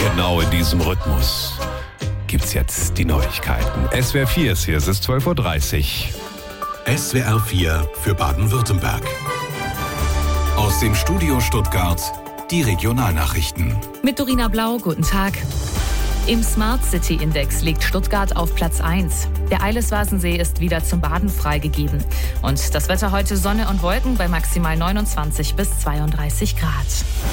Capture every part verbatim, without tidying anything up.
Genau in diesem Rhythmus gibt's jetzt die Neuigkeiten. S W R vier ist hier, es ist zwölf Uhr dreißig. S W R vier für Baden-Württemberg. Aus dem Studio Stuttgart die Regionalnachrichten. Mit Dorina Blau, guten Tag. Im Smart City Index liegt Stuttgart auf Platz eins. Der Eileswasensee ist wieder zum Baden freigegeben. Und das Wetter heute Sonne und Wolken bei maximal neunundzwanzig bis zweiunddreißig Grad.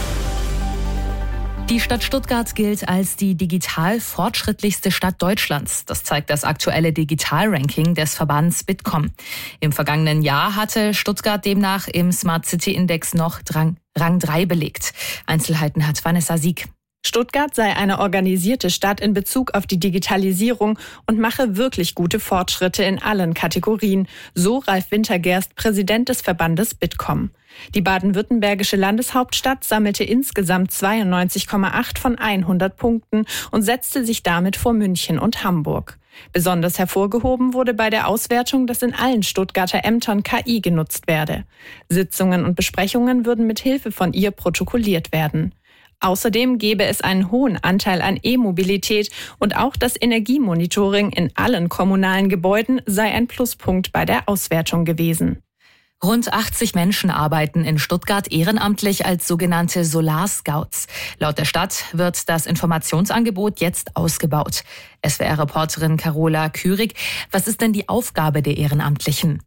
Die Stadt Stuttgart gilt als die digital fortschrittlichste Stadt Deutschlands. Das zeigt das aktuelle Digital-Ranking des Verbands Bitkom. Im vergangenen Jahr hatte Stuttgart demnach im Smart City Index noch Rang drei belegt. Einzelheiten hat Vanessa Sieg. Stuttgart sei eine organisierte Stadt in Bezug auf die Digitalisierung und mache wirklich gute Fortschritte in allen Kategorien, so Ralf Wintergerst, Präsident des Verbandes Bitkom. Die baden-württembergische Landeshauptstadt sammelte insgesamt zweiundneunzig Komma acht von hundert Punkten und setzte sich damit vor München und Hamburg. Besonders hervorgehoben wurde bei der Auswertung, dass in allen Stuttgarter Ämtern K I genutzt werde. Sitzungen und Besprechungen würden mit Hilfe von ihr protokolliert werden. Außerdem gebe es einen hohen Anteil an E-Mobilität und auch das Energiemonitoring in allen kommunalen Gebäuden sei ein Pluspunkt bei der Auswertung gewesen. Rund achtzig Menschen arbeiten in Stuttgart ehrenamtlich als sogenannte Solar-Scouts. Laut der Stadt wird das Informationsangebot jetzt ausgebaut. S W R-Reporterin Carola Kürig, was ist denn die Aufgabe der Ehrenamtlichen?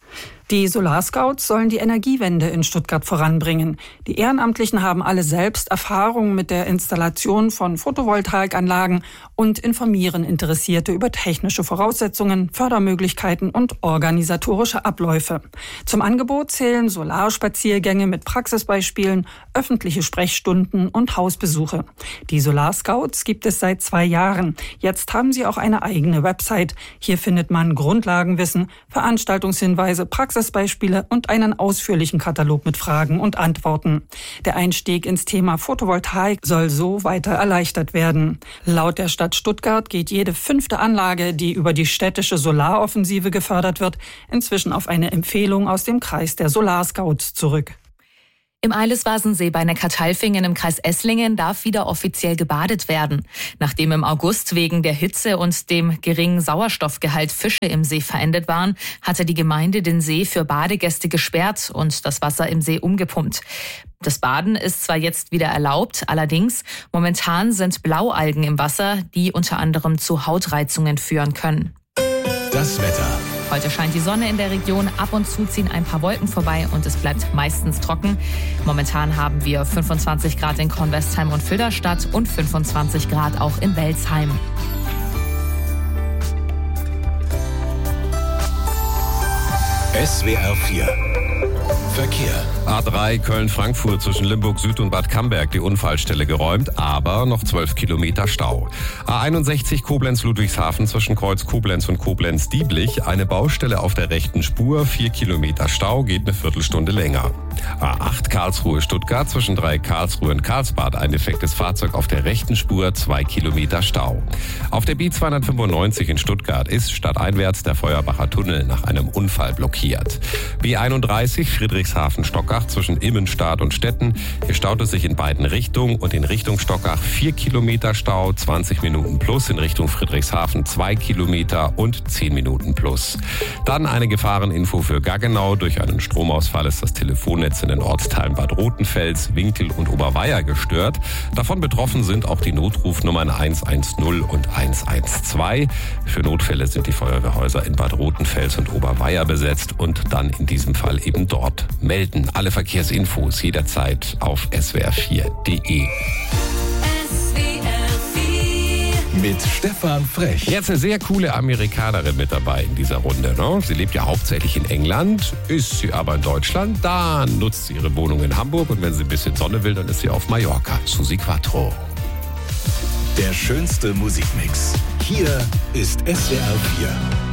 Die Solarscouts sollen die Energiewende in Stuttgart voranbringen. Die Ehrenamtlichen haben alle selbst Erfahrung mit der Installation von Photovoltaikanlagen und informieren Interessierte über technische Voraussetzungen, Fördermöglichkeiten und organisatorische Abläufe. Zum Angebot zählen Solarspaziergänge mit Praxisbeispielen, öffentliche Sprechstunden und Hausbesuche. Die Solarscouts gibt es seit zwei Jahren. Jetzt haben sie auch eine eigene Website. Hier findet man Grundlagenwissen, Veranstaltungshinweise, Praxisbeispiele und einen ausführlichen Katalog mit Fragen und Antworten. Der Einstieg ins Thema Photovoltaik soll so weiter erleichtert werden. Laut der Stadt Stuttgart geht jede fünfte Anlage, die über die städtische Solaroffensive gefördert wird, inzwischen auf eine Empfehlung aus dem Kreis der Solarscouts zurück. Im Eileswasensee bei Neckartalfingen im Kreis Esslingen darf wieder offiziell gebadet werden. Nachdem im August wegen der Hitze und dem geringen Sauerstoffgehalt Fische im See verendet waren, hatte die Gemeinde den See für Badegäste gesperrt und das Wasser im See umgepumpt. Das Baden ist zwar jetzt wieder erlaubt, allerdings momentan sind Blaualgen im Wasser, die unter anderem zu Hautreizungen führen können. Das Wetter. Heute scheint die Sonne in der Region, ab und zu ziehen ein paar Wolken vorbei und es bleibt meistens trocken. Momentan haben wir fünfundzwanzig Grad in Kornwestheim und Filderstadt und fünfundzwanzig Grad auch in Welzheim. S W R vier Verkehr. A drei Köln-Frankfurt zwischen Limburg Süd und Bad Camberg die Unfallstelle geräumt, aber noch zwölf Kilometer Stau. A einundsechzig Koblenz-Ludwigshafen zwischen Kreuz Koblenz und Koblenz-Dieblich, eine Baustelle auf der rechten Spur, vier Kilometer Stau, geht eine Viertelstunde länger. A acht Karlsruhe-Stuttgart zwischen Dreieck Karlsruhe und Karlsbad, ein defektes Fahrzeug auf der rechten Spur, zwei Kilometer Stau. Auf der B zweihundertfünfundneunzig in Stuttgart ist stadteinwärts der Feuerbacher Tunnel nach einem Unfall blockiert. B einunddreißig Friedrichshafen-Stockach zwischen Immenstadt und Stetten. Hier staut es sich in beiden Richtungen und in Richtung Stockach vier Kilometer Stau, zwanzig Minuten plus, in Richtung Friedrichshafen zwei Kilometer und zehn Minuten plus. Dann eine Gefahreninfo für Gaggenau. Durch einen Stromausfall ist das Telefonnetz in den Ortsteilen Bad Rotenfels, Winkel und Oberweier gestört. Davon betroffen sind auch die Notrufnummern eins eins null und eins eins zwei. Für Notfälle sind die Feuerwehrhäuser in Bad Rotenfels und Oberweier besetzt und dann in diesem Fall eben dort melden. Alle Verkehrsinfos jederzeit auf s w r vier punkt d e. Mit Stefan Frech. Jetzt eine sehr coole Amerikanerin mit dabei in dieser Runde. Ne? Sie lebt ja hauptsächlich in England, ist sie aber in Deutschland. Dann nutzt sie ihre Wohnung in Hamburg und wenn sie ein bisschen Sonne will, dann ist sie auf Mallorca. Susi Quattro. Der schönste Musikmix. Hier ist S W R vier.